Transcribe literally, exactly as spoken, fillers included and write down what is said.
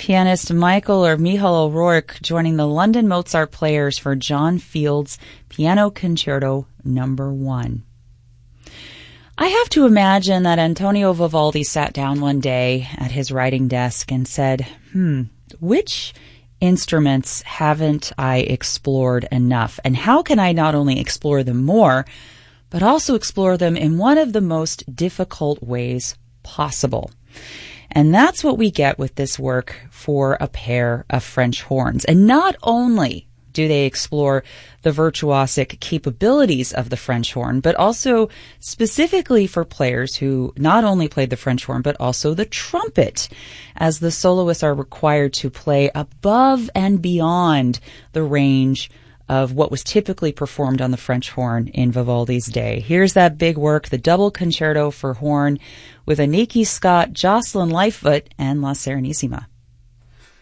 pianist Michael or Michal O'Rourke joining the London Mozart Players for John Field's Piano Concerto Number One. I have to imagine that Antonio Vivaldi sat down one day at his writing desk and said, hmm, which instruments haven't I explored enough? And how can I not only explore them more, but also explore them in one of the most difficult ways possible? And that's what we get with this work for a pair of French horns. And not only do they explore the virtuosic capabilities of the French horn, but also specifically for players who not only played the French horn, but also the trumpet, as the soloists are required to play above and beyond the range of what was typically performed on the French horn in Vivaldi's day. Here's that big work, the Double Concerto for Horn, with Aniki Scott, Jocelyn Lightfoot, and La Serenissima.